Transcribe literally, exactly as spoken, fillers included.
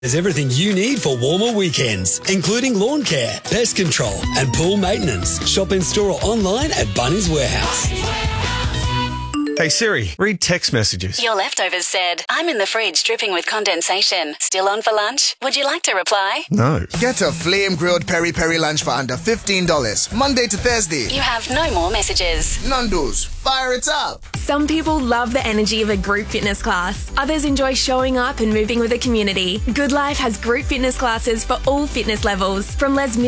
There's everything you need for warmer weekends, including lawn care, pest control and pool maintenance. Shop in store or online at Bunnings Warehouse. Hey Siri, read text messages. Your leftovers said, I'm in the fridge dripping with condensation. Still on for lunch? Would you like to reply? No. Get a flame-grilled peri-peri lunch for under fifteen dollars, Monday to Thursday. You have no more messages. Nando's, fire it up. Some people love the energy of a group fitness class. Others enjoy showing up and moving with a community. Good Life has group fitness classes for all fitness levels. From Les Mills